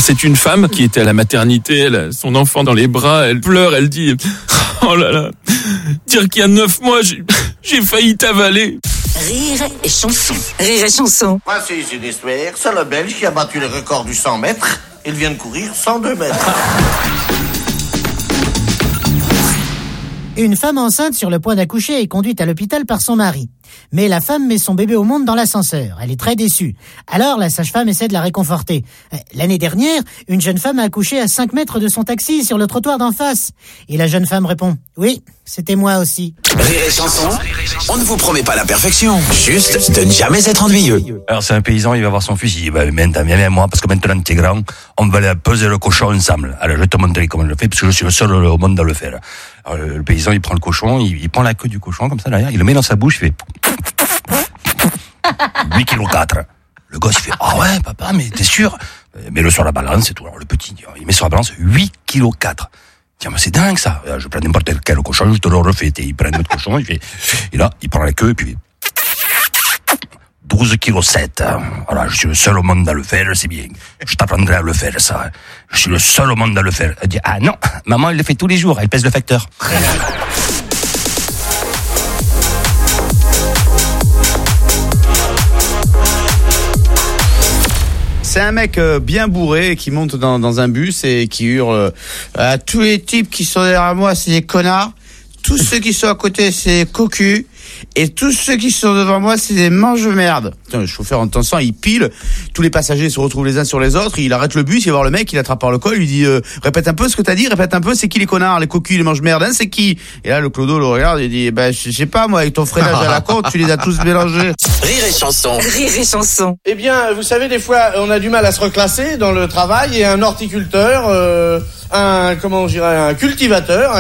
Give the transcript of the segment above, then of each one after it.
C'est une femme qui était à la maternité, elle a son enfant dans les bras, elle pleure, elle dit « Oh là là, dire qu'il y a 9 mois, j'ai failli t'avaler !» Rire et chanson. Rire et chanson. Voici une histoire. C'est le Belge qui a battu le record du 100 mètres. Il vient de courir 102 mètres. Une femme enceinte sur le point d'accoucher est conduite à l'hôpital par son mari. Mais la femme met son bébé au monde dans l'ascenseur. Elle est très déçue. Alors la sage-femme essaie de la réconforter. L'année dernière, une jeune femme a accouché à 5 mètres de son taxi sur le trottoir d'en face. Et la jeune femme répond « Oui, c'était moi aussi ». Rire et chanson, on ne vous promet pas la perfection, juste de ne jamais être ennuyeux. Alors c'est un paysan, il va voir son fils, il dit maintenant viens moi parce que maintenant t'es grand, on va aller peser le cochon ensemble. Alors je vais te montrer comment je le fais parce que je suis le seul au monde à le faire. Alors le paysan il prend le cochon, il prend la queue du cochon comme ça derrière, il le met dans sa bouche, il fait 8,4 kg. Le gosse il fait ah ouais papa mais t'es sûr? Mets-le sur la balance et tout. Alors le petit il met sur la balance 8,4 kg. Tiens, mais c'est dingue ça. Je prends n'importe quel cochon, je te le refais. Il prend notre cochon, il fait, et là, il prend la queue, et puis 12,7 kg. Voilà, je suis le seul au monde à le faire, c'est bien. Je t'apprendrai à le faire, ça. Je suis le seul au monde à le faire. Elle dit, ah non, maman, elle le fait tous les jours, elle pèse le facteur. C'est un mec bien bourré qui monte dans un bus et qui hurle à tous les types qui sont derrière moi, c'est des connards. Tous ceux qui sont à côté, c'est des cocus. Et tous ceux qui sont devant moi, c'est des mange-merde. Le chauffeur entend ça, il pile. Tous les passagers se retrouvent les uns sur les autres. Il arrête le bus, il va voir le mec, il l'attrape par le col, il lui dit répète un peu ce que t'as dit, répète un peu, c'est qui les connards, les cocus, les mange-merde, hein, c'est qui? Et là, le clodo le regarde, il dit je sais pas moi, avec ton freinage à la côte, tu les as tous mélangés. Rire et chanson. Rire et chanson. Eh bien, vous savez, des fois, on a du mal à se reclasser dans le travail et un horticulteur, un cultivateur,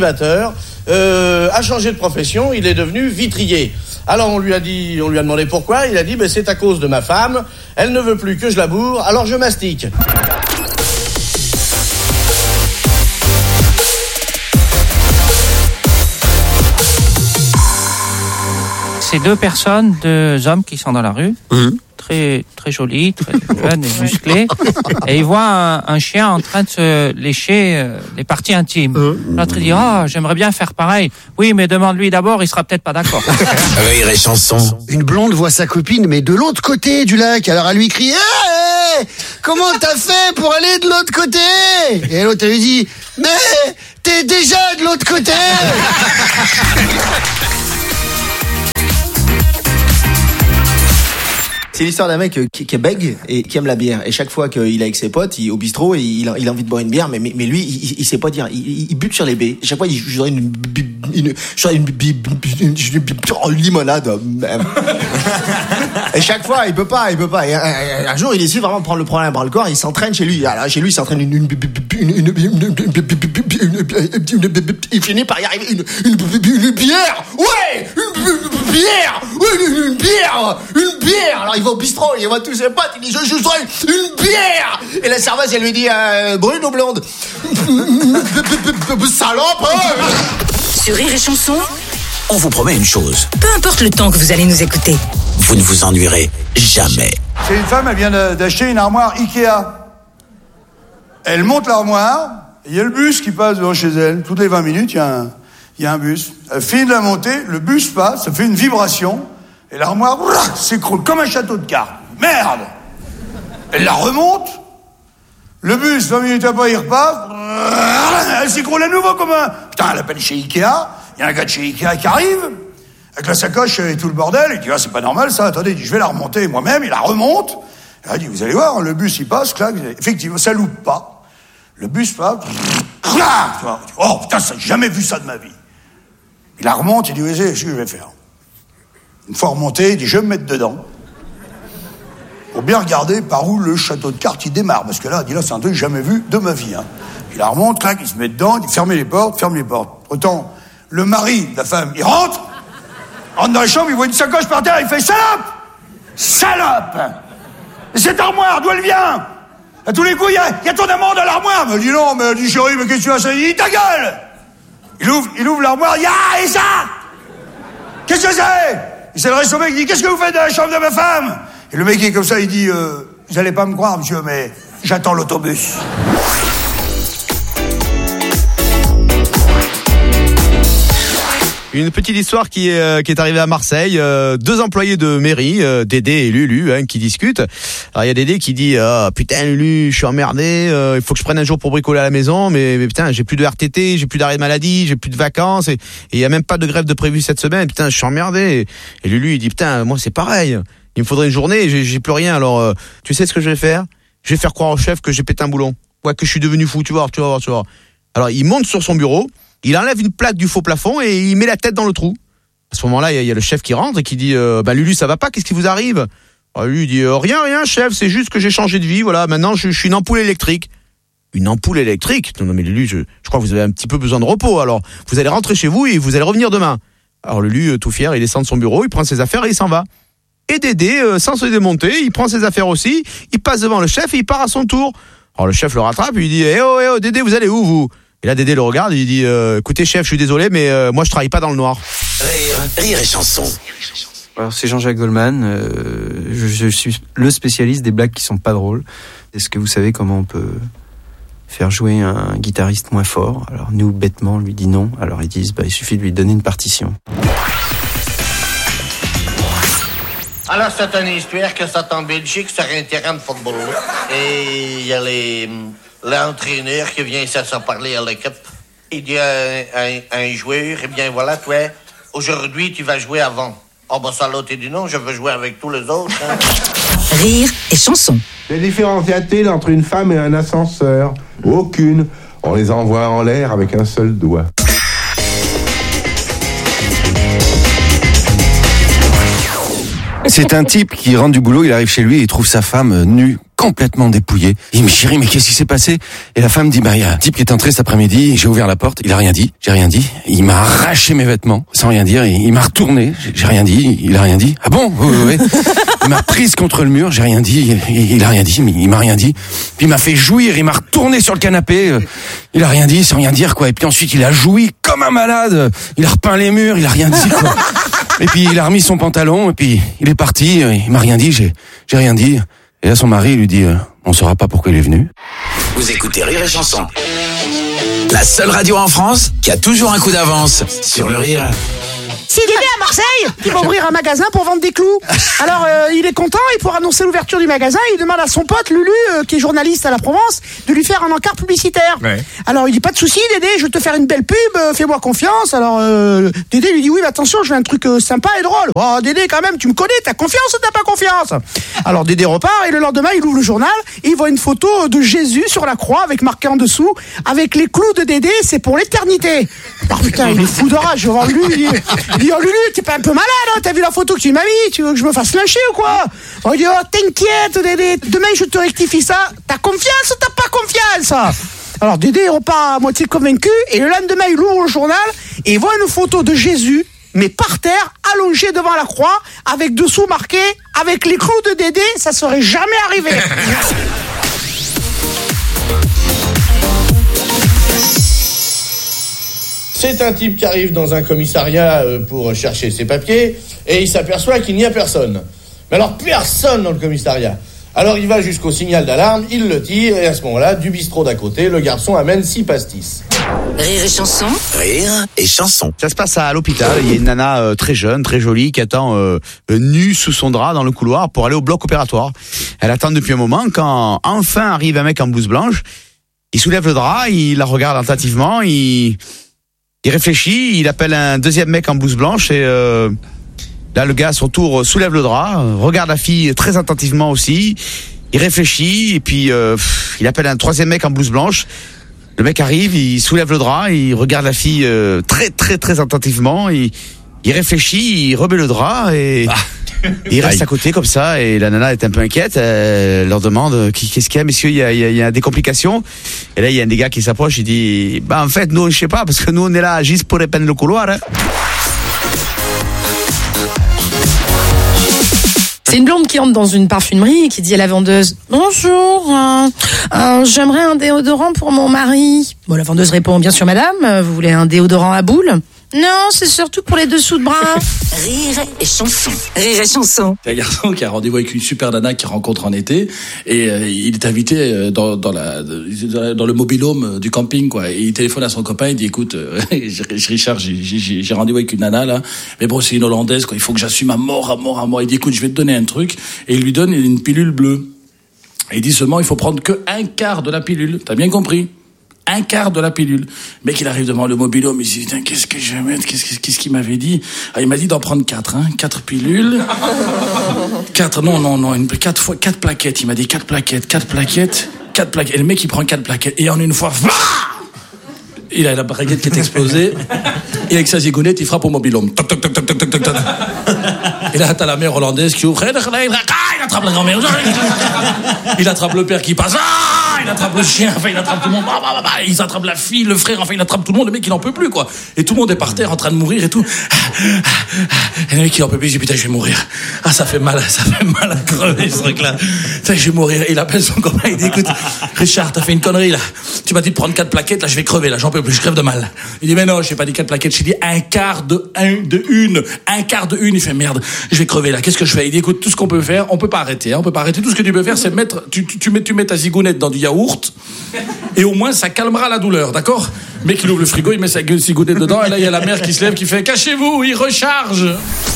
a changé de profession, il est devenu vitrier. Alors on lui a demandé pourquoi, il a dit c'est à cause de ma femme, elle ne veut plus que je la bourre, alors je mastique. C'est deux hommes qui sont dans la rue, très très jolis, très jeunes et musclés, et ils voient un chien en train de se lécher les parties intimes. L'autre dit j'aimerais bien faire pareil. Oui, mais demande-lui d'abord, il sera peut-être pas d'accord. Rire et chanson. Une blonde voit sa copine, mais de l'autre côté du lac. Alors elle lui crie hey, comment t'as fait pour aller de l'autre côté? Et l'autre elle lui dit mais t'es déjà de l'autre côté. C'est l'histoire d'un mec qui est bègue et qui aime la bière. Et chaque fois qu'il est avec ses potes, au bistrot, il a envie de boire une bière, mais lui, il sait pas dire. Il bute sur les baies. Chaque fois, il dit, je voudrais une limonade. Et chaque fois, il peut pas. Et un jour, il décide vraiment de prendre le problème à bras le corps. Il s'entraîne chez lui. Alors, chez lui, il s'entraîne il finit par y arriver une bière. Ouais, une bière. Alors il va au bistrot, il voit tous ses potes, il dit je voudrais une bière. Et la serveuse elle lui dit brune ou blonde? Salope. Sur Rire et chanson, On vous promet une chose, peu importe le temps que vous allez nous écouter, vous ne vous ennuierez jamais. C'est une femme, elle vient d'acheter une armoire Ikea. Elle monte l'armoire, il y a le bus qui passe devant chez elle. Toutes les 20 minutes, il y a un bus. Elle finit de la monter, le bus passe, ça fait une vibration, et l'armoire s'écroule comme un château de cartes. Merde! Elle la remonte, le bus, 20 minutes après, il repasse, elle s'écroule à nouveau comme un... Putain, elle appelle chez Ikea, il y a un gars de chez Ikea qui arrive, avec la sacoche et tout le bordel, il dit, c'est pas normal ça, attendez, il dit, je vais la remonter moi-même, il la remonte, elle dit, vous allez voir, le bus il passe, clac, effectivement, ça loupe pas, le bus passe, oh putain, j'ai jamais vu ça de ma vie. Il la remonte, il dit, oui, c'est ce que je vais faire. Une fois remonté, il dit, je vais me mettre dedans. Pour bien regarder par où le château de cartes il démarre, parce que là, il dit, là, c'est un truc que j'ai jamais vu de ma vie, hein. Il la remonte, clac, il se met dedans, il dit, fermez les portes. Autant, le mari de la femme, il rentre dans la chambre, il voit une sacoche par terre, il fait, salope! Et cette armoire, d'où elle vient? À tous les coups, il y a ton amant dans l'armoire. Mais elle dit non, mais elle dit, chérie, mais qu'est-ce que tu as? Il dit, ta gueule! Il ouvre l'armoire, et ça? Qu'est-ce que c'est? Il s'adresse au mec, il dit, qu'est-ce que vous faites dans la chambre de ma femme? Et le mec, il est comme ça, il dit, Vous allez pas me croire, monsieur, mais j'attends l'autobus. Une petite histoire qui est arrivée à Marseille. Deux employés de mairie, Dédé et Lulu, qui discutent. Alors il y a Dédé qui dit putain Lulu, je suis emmerdé, il faut que je prenne un jour pour bricoler à la maison, mais putain j'ai plus de RTT, j'ai plus d'arrêt de maladie, j'ai plus de vacances et il y a même pas de grève de prévu cette semaine. Putain je suis emmerdé. Et Lulu il dit putain moi c'est pareil. Il me faudrait une journée, j'ai plus rien. Alors tu sais ce que je vais faire ? Je vais faire croire au chef que j'ai pété un boulon. Ouais que je suis devenu fou, tu vois. Alors il monte sur son bureau. Il enlève une plaque du faux plafond et il met la tête dans le trou. À ce moment-là, il y a le chef qui rentre et qui dit Lulu, ça va pas, qu'est-ce qui vous arrive ? Alors, lui, il dit rien, chef, c'est juste que j'ai changé de vie, voilà, maintenant je suis une ampoule électrique. Une ampoule électrique ? Non, mais Lulu, je crois que vous avez un petit peu besoin de repos, alors vous allez rentrer chez vous et vous allez revenir demain. Alors Lulu, tout fier, il descend de son bureau, il prend ses affaires et il s'en va. Et Dédé, sans se démonter, il prend ses affaires aussi, il passe devant le chef et il part à son tour. Alors le chef le rattrape et il dit oh, Dédé, vous allez où, vous ? Et là, Dédé le regarde et il dit écoutez, chef, je suis désolé, mais moi, je travaille pas dans le noir. Rire et chanson. Alors, c'est Jean-Jacques Goldman. Je suis le spécialiste des blagues qui sont pas drôles. Est-ce que vous savez comment on peut faire jouer un guitariste moins fort ? Alors, nous, bêtement, on lui dit non. Alors, ils disent il suffit de lui donner une partition. Alors, c'est une histoire que ça en Belgique sur un terrain de football. Et il y a l'entraîneur qui vient ici à parler à l'équipe. Il dit à un joueur, eh bien voilà, toi, aujourd'hui tu vas jouer avant. Oh ben ça l'autre, il dit non, je veux jouer avec tous les autres. Hein. Rire et chanson. Les différences y a-t-il entre une femme et un ascenseur ? Aucune. On les envoie en l'air avec un seul doigt. C'est un type qui rentre du boulot, il arrive chez lui et il trouve sa femme nue, complètement dépouillée. Il dit, mais chérie, mais qu'est-ce qui s'est passé ? Et la femme dit, il y a un type qui est entré cet après-midi, j'ai ouvert la porte, il a rien dit, j'ai rien dit. Il m'a arraché mes vêtements, sans rien dire, il m'a retourné, j'ai rien dit, il a rien dit. Ah bon ? Oui. Il m'a prise contre le mur, j'ai rien dit, il a rien dit, mais il m'a rien dit. Puis il m'a fait jouir, il m'a retourné sur le canapé, il a rien dit, sans rien dire, quoi. Et puis ensuite, il a joui comme un malade, il a repeint les murs, il a rien dit, quoi. Et puis il a remis son pantalon, et puis il est parti, il m'a rien dit, j'ai rien dit. Et là son mari lui dit, on saura pas pourquoi il est venu. Vous écoutez Rire et Chanson. La seule radio en France qui a toujours un coup d'avance sur le rire. C'est Dédé à Marseille qui va ouvrir un magasin pour vendre des clous. Alors il est content, et pour annoncer l'ouverture du magasin, il demande à son pote Lulu, qui est journaliste à la Provence, de lui faire un encart publicitaire. Ouais. Alors il dit pas de souci Dédé, je vais te faire une belle pub, fais-moi confiance. Alors Dédé lui dit oui, mais attention, je veux un truc sympa et drôle. Oh Dédé, quand même, tu me connais, t'as confiance ou t'as pas confiance ? Alors Dédé repart et le lendemain il ouvre le journal et il voit une photo de Jésus sur la croix avec marqué en dessous, avec les clous de Dédé, c'est pour l'éternité. Oh putain, il est fou de rage, je vois Lulu, il dit oh Lulu, t'es pas un peu malade, hein, t'as vu la photo que tu m'as mis, tu veux que je me fasse lyncher ou quoi ? Oh, il dit oh t'inquiète Dédé, demain je te rectifie ça, t'as confiance ou t'as pas confiance ? Alors Dédé repart à moitié convaincu et le lendemain il ouvre le journal et il voit une photo de Jésus, mais par terre, allongé devant la croix, avec dessous marqué « Avec les clous de Dédé, ça serait jamais arrivé !» C'est un type qui arrive dans un commissariat pour chercher ses papiers et il s'aperçoit qu'il n'y a personne. Mais alors personne dans le commissariat. Alors il va jusqu'au signal d'alarme, il le tire et à ce moment-là, du bistrot d'à côté, le garçon amène 6 pastis. Rire et chanson. Rire et chanson. Ça se passe à l'hôpital, il y a une nana très jeune, très jolie, qui attend nue sous son drap dans le couloir pour aller au bloc opératoire. Elle attend depuis un moment quand enfin arrive un mec en blouse blanche. Il soulève le drap, il la regarde attentivement, il réfléchit, il appelle un deuxième mec en blouse blanche et là le gars à son tour soulève le drap, regarde la fille très attentivement aussi, il réfléchit et puis il appelle un troisième mec en blouse blanche. Le mec arrive, il soulève le drap, il regarde la fille très très très attentivement, il réfléchit, il remet le drap et il reste à côté comme ça et la nana est un peu inquiète, elle leur demande qu'est-ce qu'il y a messieurs, il y a des complications. Et là il y a un des gars qui s'approche, il dit en fait nous je sais pas parce que nous on est là juste pour repeindre le couloir. Hein. C'est une blonde qui entre dans une parfumerie et qui dit à la vendeuse « Bonjour, j'aimerais un déodorant pour mon mari. » Bon, la vendeuse répond « Bien sûr madame, vous voulez un déodorant à boule ? Non, c'est surtout pour les dessous de bras. Rire et chanson. Rire et chanson. C'est un garçon qui a rendez-vous avec une super nana qu'il rencontre en été et il est invité dans le mobil-home du camping, quoi. Et il téléphone à son copain, il dit écoute, Richard, j'ai rendez-vous avec une nana là, mais bon c'est une Hollandaise, quoi. Il faut que j'assume à mort. Il dit écoute, je vais te donner un truc, et il lui donne une pilule bleue. Et il dit seulement il faut prendre que un quart de la pilule. T'as bien compris? Un quart de la pilule. Le mec, il arrive devant le mobil-home, il se dit, qu'est-ce que je vais mettre? Qu'est-ce qu'il m'avait dit? Ah, il m'a dit d'en prendre 4, 4 pilules. 4 plaquettes. Il m'a dit 4 plaquettes. Et le mec, il prend 4 plaquettes. Et en une fois, il a la baguette qui est explosée. Et avec sa zigounette, il frappe au mobil-home. Toc, toc, toc, toc, toc, toc, toc. Et là, t'as la mère hollandaise qui ouvre. Il attrape la grand-mère. Il attrape le père qui passe. Il attrape le chien, il attrape tout le monde. Il attrape la fille, le frère, il attrape tout le monde. Le mec, il n'en peut plus, quoi. Et tout le monde est par terre en train de mourir et tout. Et le mec, il en peut plus. Il dit, putain, je vais mourir. Ah, ça fait mal à crever, ce truc-là. Putain, je vais mourir. Et il appelle son copain, il dit, écoute, Richard, t'as fait une connerie, là. Tu m'as dit de prendre 4 plaquettes, là, je vais crever, là, j'en peux plus, je crève de mal. Il dit, mais non, j'ai pas dit 4 plaquettes, j'ai dit un quart de une. Il fait, merde, je vais crever, là. Qu'est-ce que je fais? Il dit, écoute, tout ce qu'on peut faire, on peut pas arrêter. Tout ce que tu peux faire, c'est tu mets ta zigounette dans du yaourt, et au moins, ça calmera la douleur, d'accord? Le mec, il ouvre le frigo, il met sa zigounette dedans, et là, il y a la mère qui se lève, qui fait, cachez-vous, il recharge.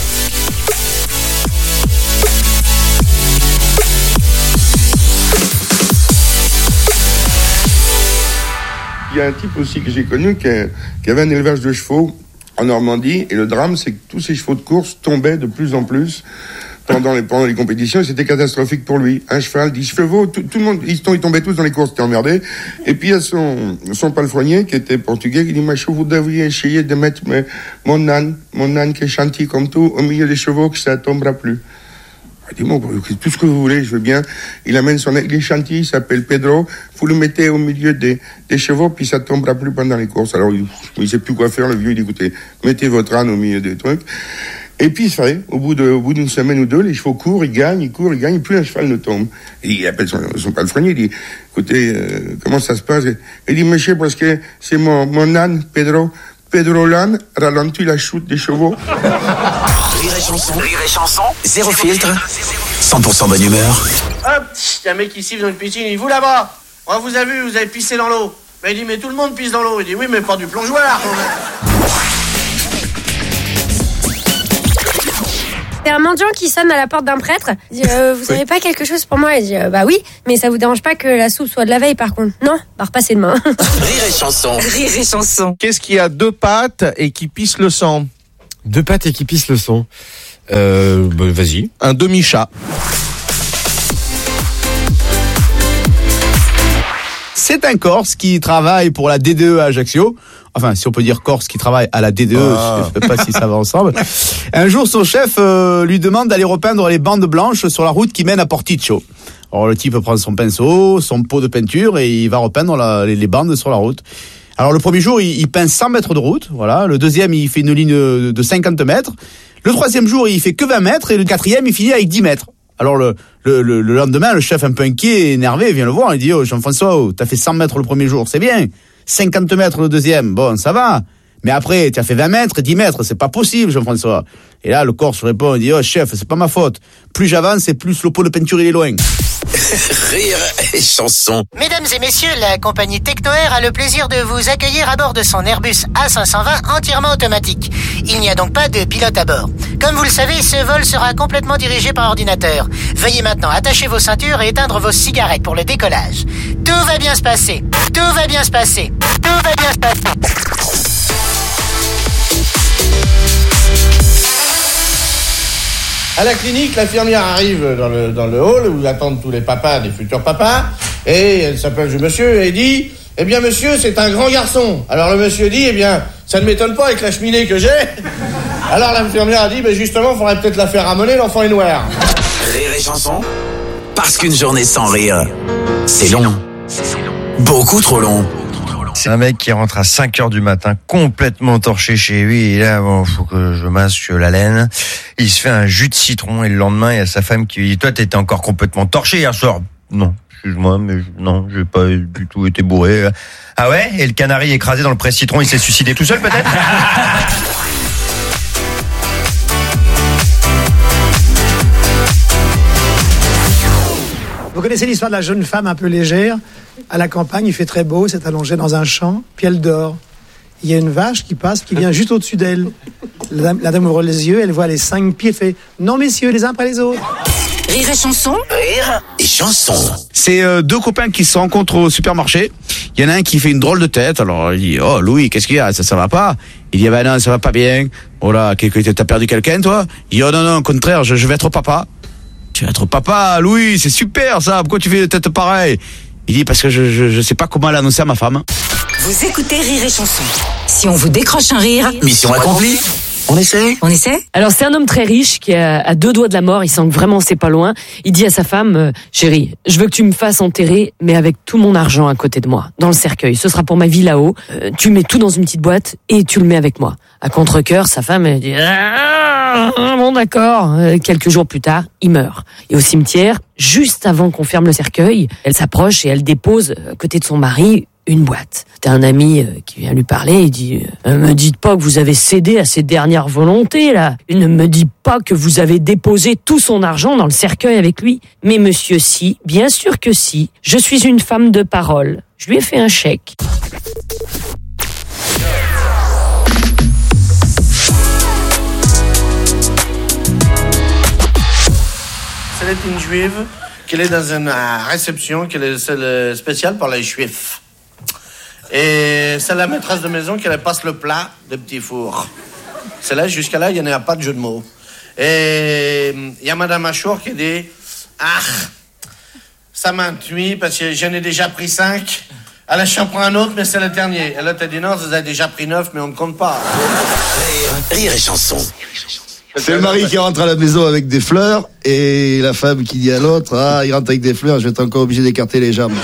Il y a un type aussi que j'ai connu qui avait un élevage de chevaux en Normandie, et le drame, c'est que tous ces chevaux de course tombaient de plus en plus pendant les compétitions, et c'était catastrophique pour lui. Un cheval, 10 chevaux, tout le monde, ils tombaient tous dans les courses, c'était emmerdé. Et puis il y a son palefrenier qui était portugais, qui dit, vous devriez essayer de mettre mon âne qui est gentil comme tout, au milieu des chevaux, que ça ne tombera plus. Il dit, bon, tout ce que vous voulez, je veux bien. Il amène il est gentil, il s'appelle Pedro. Vous le mettez au milieu des chevaux, puis ça ne tombera plus pendant les courses. Alors, il ne sait plus quoi faire, le vieux. Il dit, écoutez, mettez votre âne au milieu des trucs. Et puis, c'est vrai, au bout d'une semaine ou deux, les chevaux courent, ils gagnent, plus un cheval ne tombe. Et il appelle son palefrenier, il dit, écoutez, comment ça se passe? Il dit, monsieur, parce que c'est mon âne, Pedro l'âne, ralentit la chute des chevaux. Rire et chanson, zéro filtre, 100% bonne humeur. Hop, il y a un mec qui siffle dans une piscine, il dit, vous là-bas, on vous a vu, vous avez pissé dans l'eau. Mais il dit, mais tout le monde pisse dans l'eau. Il dit, oui, mais pas du plongeoir. C'est un mendiant qui sonne à la porte d'un prêtre. Il dit, vous avez pas quelque chose pour moi? Il dit, bah oui, mais ça vous dérange pas que la soupe soit de la veille par contre? Non, bah repassez demain. Rire et chanson. Rire et chanson. Qu'est-ce qui a 2 pattes et qui pisse le sang? 2 pattes et qui pisse le sang. Vas-y. Un demi-chat. C'est un Corse qui travaille pour la DDE à Ajaccio. Enfin, si on peut dire Corse qui travaille à la DDE, je ne sais pas si ça va ensemble. Un jour, son chef lui demande d'aller repeindre les bandes blanches sur la route qui mène à Porticcio. Alors, le type prend son pinceau, son pot de peinture et il va repeindre les bandes sur la route. Alors, le premier jour, il peint 100 mètres de route. Voilà. Le deuxième, il fait une ligne de 50 mètres. Le troisième jour, il fait que 20 mètres. Et le quatrième, il finit avec 10 mètres. Alors, le lendemain, le chef un peu inquiet, énervé, vient le voir. Il dit, oh, Jean-François, t'as fait 100 mètres le premier jour, c'est bien. 50 mètres le deuxième, bon, ça va. Mais après, tu as fait 20 mètres, 10 mètres, c'est pas possible, Jean-François. Et là, le Corse répond, il dit, oh, chef, c'est pas ma faute. Plus j'avance, et plus le pot de peinture, il est loin. Rire et chanson. Mesdames et messieurs, la compagnie Technoair a le plaisir de vous accueillir à bord de son Airbus A520 entièrement automatique. Il n'y a donc pas de pilote à bord. Comme vous le savez, ce vol sera complètement dirigé par ordinateur. Veuillez maintenant attacher vos ceintures et éteindre vos cigarettes pour le décollage. Tout va bien se passer. Tout va bien se passer. Tout va bien se passer. À la clinique, l'infirmière arrive dans le hall où attendent tous les papas, des futurs papas, et elle s'appelle monsieur et dit, eh bien monsieur, c'est un grand garçon. Alors le monsieur dit, eh bien, ça ne m'étonne pas avec la cheminée que j'ai. Alors l'infirmière a dit, ben justement, il faudrait peut-être la faire ramener, l'enfant est noir. Rire et chanson, parce qu'une journée sans rire, c'est long. Beaucoup trop long. C'est un mec qui rentre à 5h du matin, complètement torché chez lui, et là, bon, faut que je masque la laine. Il se fait un jus de citron, et le lendemain, il y a sa femme qui lui dit, toi, t'étais encore complètement torché hier soir. Non, excuse-moi, mais non, j'ai pas du tout été bourré. Ah ouais? Et le canari écrasé dans le presse-citron, il s'est suicidé tout seul peut-être? Vous connaissez l'histoire de la jeune femme un peu légère? À la campagne, il fait très beau, c'est allongé dans un champ, puis elle dort. Il y a une vache qui passe, qui vient juste au-dessus d'elle. La dame ouvre les yeux, elle voit les 5 pieds, fait « Non, messieurs, les uns après les autres ». Rire et chanson. Rire et chanson. C'est deux copains qui se rencontrent au supermarché. Il y en a un qui fait une drôle de tête. Alors il dit: oh Louis, qu'est-ce qu'il y a? Ça va pas? Il dit: ben non, ça va pas bien. Oh là, t'as perdu quelqu'un toi? Il dit: oh non, au contraire, je vais être papa. Tu vas être papa, Louis, c'est super ça. Pourquoi tu fais des têtes pareilles? Il dit: parce que je sais pas comment l'annoncer à ma femme. Vous écoutez Rire et chanson. Si on vous décroche un rire, Mission accomplie. On essaie? Alors c'est un homme très riche qui est à 2 doigts de la mort, il sent que vraiment c'est pas loin. Il dit à sa femme: chérie, je veux que tu me fasses enterrer, mais avec tout mon argent à côté de moi, dans le cercueil. Ce sera pour ma vie là-haut. Tu mets tout dans une petite boîte et tu le mets avec moi. À contre-cœur, sa femme elle dit: ah, bon d'accord. Quelques jours plus tard, il meurt. Et au cimetière, juste avant qu'on ferme le cercueil, elle s'approche et elle dépose à côté de son mari une boîte. T'as un ami qui vient lui parler, il dit: me dites pas que vous avez cédé à ses dernières volontés, là. Il ne me dit pas que vous avez déposé tout son argent dans le cercueil avec lui. Mais monsieur, si, bien sûr que si. Je suis une femme de parole. Je lui ai fait un chèque. C'est une juive qu'elle est dans une réception, qu'elle est spéciale pour les juifs. Et c'est la maîtresse de maison qui passe le plat de petit four. C'est là, jusqu'à là, il n'y en a pas de jeu de mots. Et il y a Madame Achour qui dit: ah, ça m'ennuie parce que j'en ai déjà pris 5. Elle j'en prends un autre, mais c'est le dernier. Et là, t'as dit: non, vous avez déjà pris 9, mais on ne compte pas. Rire et chanson. C'est le mari qui rentre à la maison avec des fleurs et la femme qui dit à l'autre: ah, il rentre avec des fleurs, je vais être encore obligé d'écarter les jambes.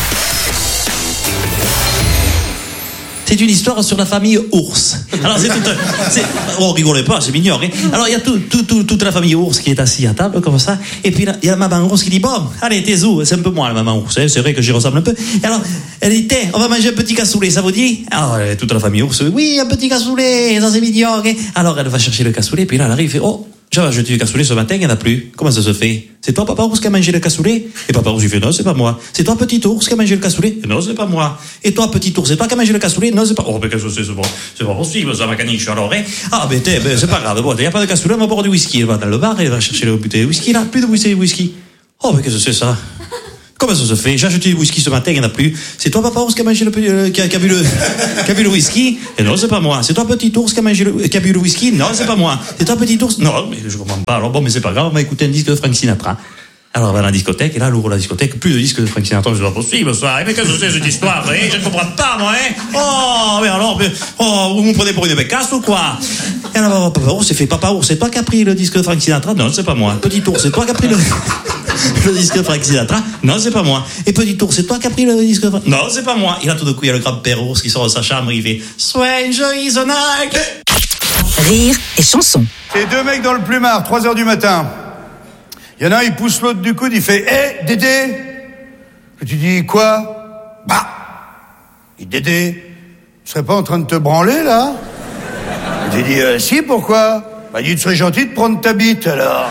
C'est une histoire sur la famille ours. Alors oh, rigolez pas, c'est mignon. Hein. Alors il y a toute la famille ours qui est assise à table comme ça. Et puis il y a la maman ours qui dit: bon, allez, t'es où? C'est un peu moi la maman ours. Hein. C'est vrai que j'y ressemble un peu. Et alors elle dit: tiens, on va manger un petit cassoulet, ça vous dit? Alors toute la famille ours: oui, un petit cassoulet, ça c'est mignon. Hein. Alors elle va chercher le cassoulet, puis là elle arrive et fait: oh, j'avais acheté du cassoulet ce matin, il n'y en a plus. Comment ça se fait? C'est toi, papa ours, qui a mangé le cassoulet? Et papa ours, il fait: non, c'est pas moi. C'est toi, petit ours, qui a mangé le cassoulet? Non, c'est pas moi. Et toi, petit ours, c'est toi qui a mangé le cassoulet? Non, c'est pas. Oh, mais qu'est-ce que c'est pas possible, ça, ma caniche, alors, hein? Ah, ben, c'est pas grave. Bon, il n'y a pas de cassoulet, on va boire du whisky. Elle va dans le bar, elle va chercher le bouteille de whisky, là. Plus de whisky. Oh, mais qu'est-ce que c'est ça? Comment ça se fait? J'ai acheté du whisky ce matin, il n'y en a plus. C'est toi, papa ours, qui a mangé qui a bu le whisky? Et non, c'est pas moi. C'est toi, petit ours, qui a bu le whisky? Non, c'est pas moi. C'est toi, petit ours? Non, mais je comprends pas. Alors bon, mais c'est pas grave, on va écouter un disque de Frank Sinatra. Alors on va dans la discothèque, et là, elle ouvre la discothèque, plus de disques de Frank Sinatra, c'est pas possible, ça. Mais qu'est-ce que c'est cette histoire, hein? Je ne comprends pas, moi, hein? Oh, mais alors, vous me prenez pour une bécasse ou quoi? Et alors, papa ours, c'est fait: papa ours, c'est toi qui as pris le disque de Frank Sinatra? Non, c'est pas moi. Petit ours, c'est toi qui as pris le disque de Frank Sinatra? Non, c'est pas moi. Et petit ours, c'est toi qui as pris le disque de Frank? Non, c'est pas moi. Et là, tout d'un coup, il y a le grand-père ours qui sort de sa chambre, il fait: Stranger is the night. Rire et chanson. C'est 2 mecs dans le plumard, 3h du matin. Il y en a un, il pousse l'autre du coude, il fait: hé, Dédé. Tu dis: quoi? Bah, il dit: Dédé, tu serais pas en train de te branler, là? Tu dis: si, pourquoi? Bah, il dit: tu serais gentil de prendre ta bite, alors.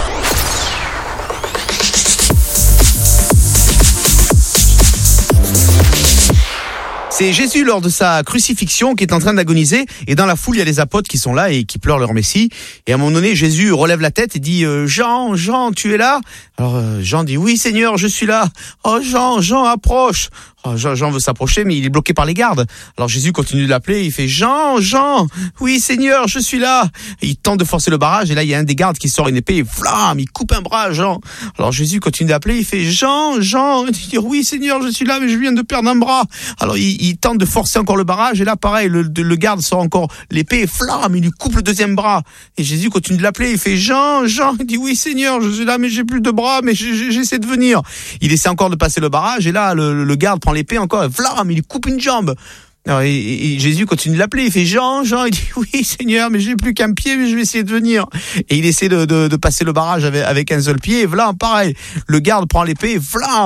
C'est Jésus lors de sa crucifixion qui est en train d'agoniser, et dans la foule il y a les apôtres qui sont là et qui pleurent leur Messie, et à un moment donné Jésus relève la tête et dit: Jean, tu es là? Alors Jean dit: oui Seigneur, je suis là. Oh Jean, approche. Oh, Jean veut s'approcher, mais il est bloqué par les gardes. Alors Jésus continue de l'appeler, il fait: Jean, oui Seigneur, je suis là. Et il tente de forcer le barrage, et là il y a un des gardes qui sort une épée, et flam, il coupe un bras à Jean. Alors Jésus continue d'appeler, il fait: Jean, il dit: oui Seigneur, je suis là, mais je viens de perdre un bras. Alors il tente de forcer encore le barrage, et là pareil, le garde sort encore l'épée, et flam, il lui coupe le 2e bras. Et Jésus continue de l'appeler, il fait: Jean, il dit: oui Seigneur, je suis là, mais j'ai plus de bras, mais j'essaie de venir. Il essaie encore de passer le barrage, et là le garde prend l'épée encore, flam, il lui coupe une jambe. Alors, et Jésus continue de l'appeler, il fait: Jean, il dit: oui Seigneur, mais j'ai plus qu'un pied, mais je vais essayer de venir. Et il essaie de passer le barrage avec un seul pied, et voilà, pareil, le garde prend l'épée, flam, lui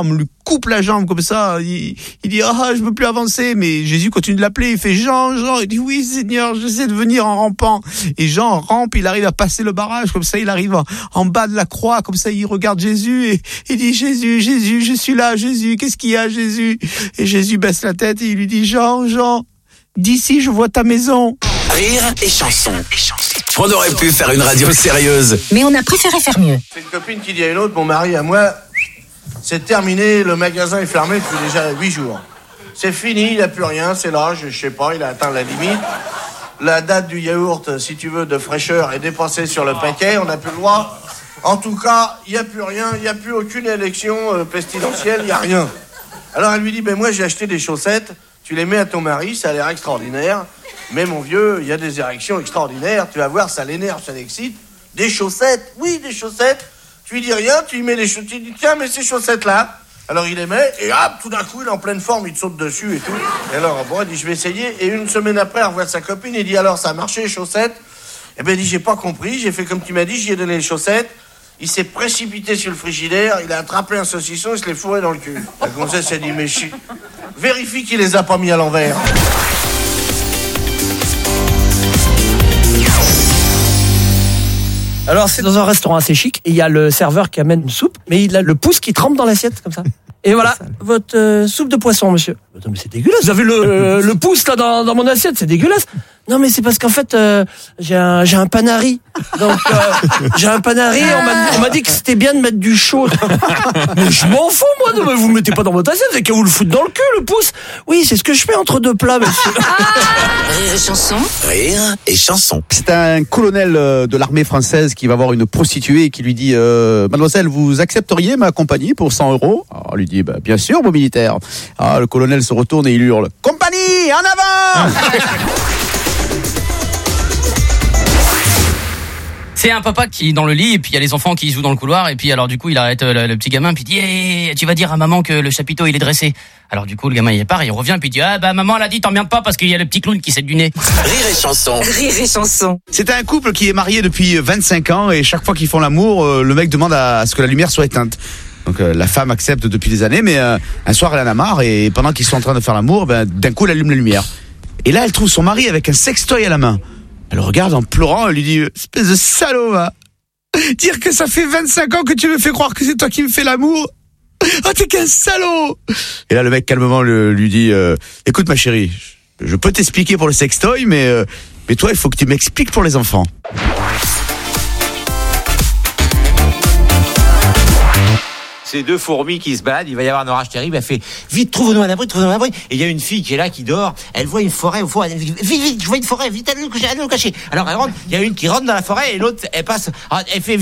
coupe la jambe comme ça. Il dit je peux plus avancer, mais Jésus continue de l'appeler. Il fait Jean. Il dit oui Seigneur, j'essaie de venir en rampant. Et Jean rampe, il arrive à passer le barrage comme ça. Il arrive en bas de la croix comme ça. Il regarde Jésus et il dit Jésus, je suis là. Jésus, qu'est-ce qu'il y a Jésus? Et Jésus baisse la tête et il lui dit Jean, d'ici je vois ta maison. Rire et chanson. On aurait pu faire une radio sérieuse, mais on a préféré faire mieux. C'est une copine qui dit à une autre, mon mari à moi, c'est terminé, le magasin est fermé depuis déjà 8 jours. C'est fini, il n'y a plus rien, c'est l'âge, je sais pas, il a atteint la limite. La date du yaourt, si tu veux, de fraîcheur est dépassée sur le paquet, on n'a plus le droit. En tout cas, il n'y a plus rien, il n'y a plus aucune élection pestilentielle, il n'y a rien. Alors elle lui dit, moi j'ai acheté des chaussettes, tu les mets à ton mari, ça a l'air extraordinaire. Mais mon vieux, il y a des érections extraordinaires, tu vas voir, ça l'énerve, ça l'excite. Des chaussettes, oui, des chaussettes. Tu lui dis rien, tu lui mets les chaussettes, tu lui dis tiens, mais ces chaussettes-là. Alors il les met, et hop, tout d'un coup, il est en pleine forme, il te saute dessus et tout. Et alors, il dit, je vais essayer. Et une semaine après, il revoit sa copine, il dit, alors, ça a marché, les chaussettes? Eh ben, il dit, j'ai pas compris, j'ai fait comme tu m'as dit, j'y ai donné les chaussettes. Il s'est précipité sur le frigidaire, il a attrapé un saucisson, il se l'est fourré dans le cul. La gonzesse a dit, mais vérifie qu'il les a pas mis à l'envers. Alors c'est dans un restaurant assez chic et il y a le serveur qui amène une soupe, mais il a le pouce qui trempe dans l'assiette comme ça. Et voilà, votre soupe de poisson, monsieur. Non mais c'est dégueulasse. Vous avez le pouce là dans mon assiette, c'est dégueulasse. Non mais c'est parce qu'en fait j'ai un panari. Donc j'ai un panari, on m'a dit que c'était bien de mettre du chaud. Mais je m'en fous moi, non, mais vous le mettez pas dans votre assiette, c'est qu'à vous le foutre dans le cul le pouce. Oui, c'est ce que je fais entre deux plats, monsieur. Rire et chanson. Rire et chanson. C'est un colonel de l'armée française qui va voir une prostituée et qui lui dit mademoiselle, vous accepteriez ma compagnie pour 100 €? Alors, elle lui dit bien sûr, mon militaire. Ah, le colonel se retourne et il hurle compagnie, en avant. C'est un papa qui est dans le lit et puis il y a les enfants qui jouent dans le couloir et puis alors du coup il arrête le petit gamin puis il dit hey, tu vas dire à maman que le chapiteau il est dressé. Alors du coup le gamin il part, il revient puis il dit maman elle a dit t'emmerdes pas parce qu'il y a le petit clown qui s'est du nez. Rire et chanson. Rire et chanson. C'est un couple qui est marié depuis 25 ans et chaque fois qu'ils font l'amour, le mec demande à ce que la lumière soit éteinte. Donc la femme accepte depuis des années, mais un soir elle en a marre et pendant qu'ils sont en train de faire l'amour, d'un coup elle allume la lumière. Et là elle trouve son mari avec un sextoy à la main. Elle le regarde en pleurant, elle lui dit espèce de salaud, va. Dire que ça fait 25 ans que tu me fais croire que c'est toi qui me fais l'amour. Oh t'es qu'un salaud. Et là le mec calmement lui dit écoute ma chérie, je peux t'expliquer pour le sextoy, mais toi il faut que tu m'expliques pour les enfants. Ces deux fourmis qui se baladent, il va y avoir un orage terrible, elle fait vite, trouve-nous un abri, et il y a une fille qui est là, qui dort, elle voit une forêt au fond, elle dit vite, je vois une forêt, vite, allez nous cacher. Alors elle rentre, il y a une qui rentre dans la forêt et l'autre elle passe, elle fait